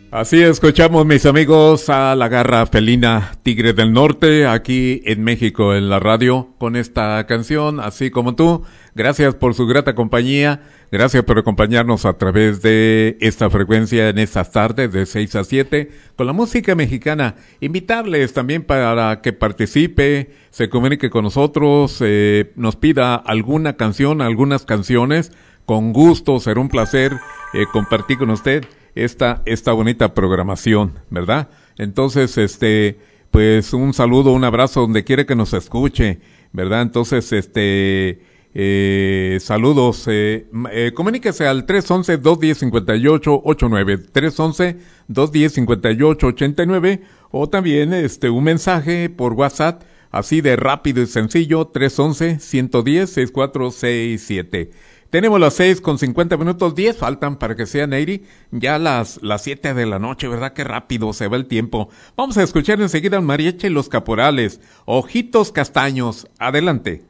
Así escuchamos, mis amigos, a la garra felina Tigre del Norte, aquí en México, en la radio, con esta canción, así como tú. Gracias por su grata compañía, gracias por acompañarnos a través de esta frecuencia en estas tardes de 6 a 7, con la música mexicana. Invitarles también para que participe, se comunique con nosotros, nos pida alguna canción, algunas canciones. Con gusto, será un placer compartir con usted esta bonita programación, ¿verdad? Entonces, pues un saludo, un abrazo donde quiera que nos escuche, ¿verdad? Entonces, saludos, comuníquese al 311-210-5889, 311-210-5889, o también, un mensaje por WhatsApp, así de rápido y sencillo, 311-110-6467. Tenemos las 6:50, 10 faltan para que sean, Neyri, ya las 7 de la noche, ¿verdad? Qué rápido se va el tiempo. Vamos a escuchar enseguida al Mariachi y los Caporales, Ojitos Castaños. Adelante.